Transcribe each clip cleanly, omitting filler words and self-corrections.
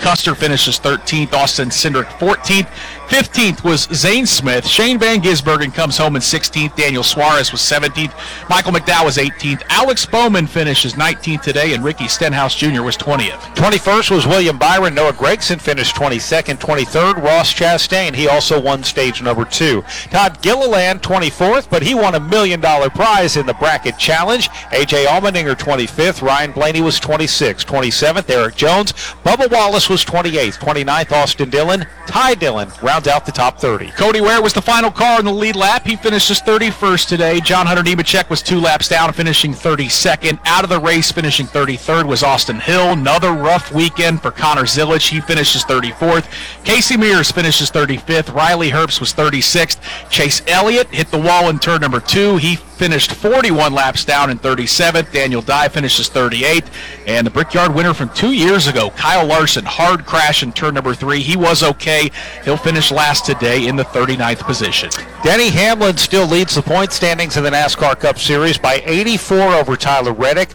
Custer finishes 13th. Austin Cindric 14th. 15th was Zane Smith. Shane Van Gisbergen comes home in 16th. Daniel Suarez was 17th. Michael McDowell was 18th. Alex Bowman finishes 19th today, and Ricky Stenhouse Jr. was 20th. 21st was William Byron. Noah Gregson finished 22nd. 23rd, Ross Chastain. He also won stage number 2. Todd Gilliland, 24th, but he won $1 million prize in the bracket challenge. A.J. Allmendinger, 25th. Ryan Blaney was 26th. 27th, Eric Jones. Bubba Wallace was 28th. 29th, Austin Dillon. Ty Dillon rounds out the top 30. Cody Ware was the final car in the lead lap. He finishes 31st today. John Hunter Nemechek was 2 laps down, finishing 32nd. Out of the race, finishing 33rd, was Austin Hill. Another rough weekend for Connor Zilic. He finishes 34th. Casey Mears finishes 35th. Riley Herbst was 36th. Chase Elliott hit the wall in turn number 2. He finished 41 laps down in 37th. Daniel Dye finishes 38th. And the Brickyard winner from 2 years ago, Kyle Larson, hard crash in turn number 3. He was okay. He'll finish last today in the 39th position. Denny Hamlin still leads the point standings in the NASCAR Cup Series by 84 over Tyler Reddick,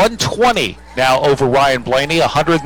120 now over Ryan Blaney,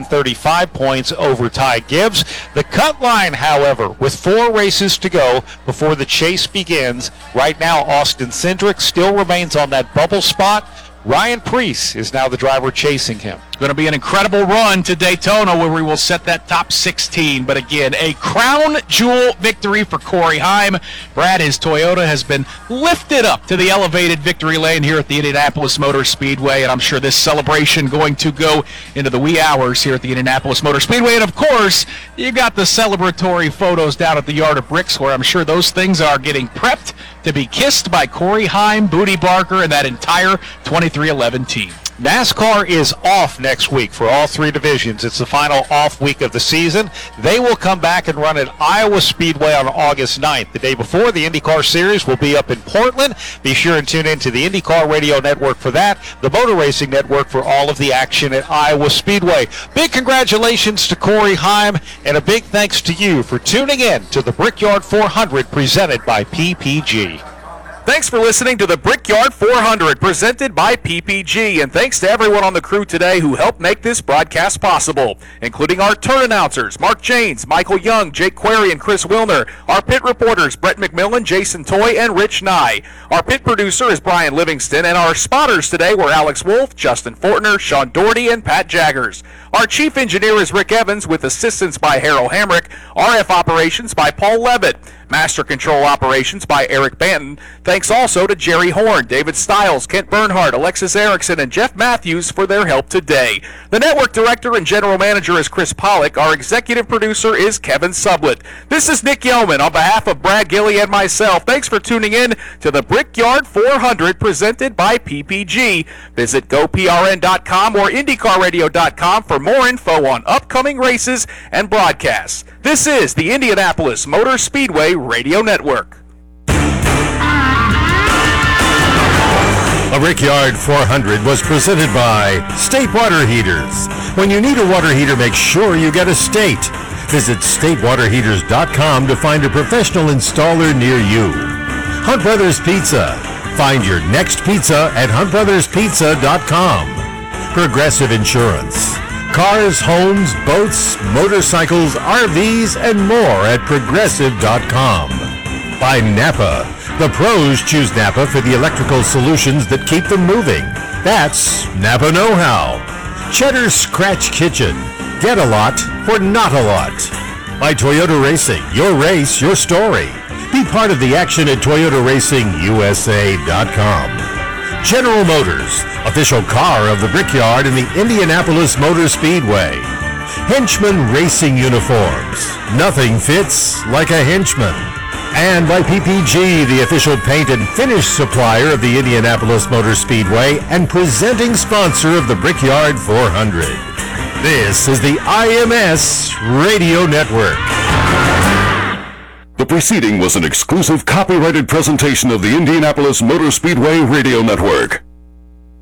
135 points over Ty Gibbs. The cut line, however, with 4 races to go before the chase begins, right now Austin Cindric still remains on that bubble spot. Ryan Preece is now the driver chasing him. It's going to be an incredible run to Daytona where we will set that top 16. But again, a crown jewel victory for Corey Heim. Brad, his Toyota has been lifted up to the elevated victory lane here at the Indianapolis Motor Speedway. And I'm sure this celebration going to go into the wee hours here at the Indianapolis Motor Speedway. And of course, you got the celebratory photos down at the Yard of Bricks where I'm sure those things are getting prepped to be kissed by Corey Heim, Booty Barker, and that entire 2311 team. NASCAR is off next week for all 3 divisions. It's the final off week of the season. They will come back and run at Iowa Speedway on August 9th. The day before, the IndyCar Series will be up in Portland. Be sure and tune in to the IndyCar Radio Network for that, the Motor Racing Network for all of the action at Iowa Speedway. Big congratulations to Corey Heim, and a big thanks to you for tuning in to the Brickyard 400 presented by PPG. Thanks for listening to the Brickyard 400 presented by PPG, and thanks to everyone on the crew today who helped make this broadcast possible, including our turn announcers, Mark Janes, Michael Young, Jake Query, and Chris Wilner, our pit reporters, Brett McMillan, Jason Toy, and Rich Nye. Our pit producer is Brian Livingston, and our spotters today were Alex Wolf, Justin Fortner, Sean Doherty, and Pat Jaggers. Our chief engineer is Rick Evans with assistance by Harold Hamrick, RF operations by Paul Levitt, Master Control Operations by Eric Banton. Thanks also to Jerry Horn, David Stiles, Kent Bernhardt, Alexis Erickson, and Jeff Matthews for their help today. The network director and general manager is Chris Pollock. Our executive producer is Kevin Sublett. This is Nick Yeoman on behalf of Brad Gilly and myself. Thanks for tuning in to the Brickyard 400 presented by PPG. Visit GoPRN.com or IndyCarRadio.com for more info on upcoming races and broadcasts. This is the Indianapolis Motor Speedway Radio Network. A Brickyard 400 was presented by State Water Heaters. When you need a water heater, make sure you get a State. Visit statewaterheaters.com to find a professional installer near you. Hunt Brothers Pizza. Find your next pizza at huntbrotherspizza.com. Progressive Insurance. Cars, homes, boats, motorcycles, RVs, and more at progressive.com. By Napa. The pros choose Napa for the electrical solutions that keep them moving. That's Napa Know-How. Cheddar's Scratch Kitchen. Get a lot for not a lot. By Toyota Racing. Your race, your story. Be part of the action at ToyotaRacingUSA.com. General Motors, official car of the Brickyard in the Indianapolis Motor Speedway. Henchman Racing Uniforms. Nothing fits like a henchman. And by PPG, the official paint and finish supplier of the Indianapolis Motor Speedway and presenting sponsor of the Brickyard 400. This is the IMS Radio Network. The preceding was an exclusive copyrighted presentation of the Indianapolis Motor Speedway Radio Network.